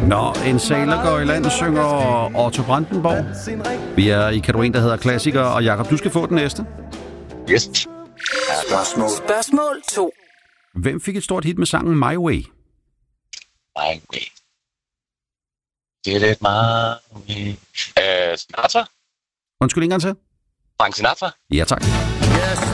Når en sailor går i land, synger Otto Brandenborg. Vi er i kategorien, der hedder klassiker, og Jakob, du skal få den næste. Yes. Spørgsmål 2. Hvem fik et stort hit med sangen My Way? My way. Did it my way. Sinatra? Undskyld, en gang til. Frank Sinatra? Ja, tak.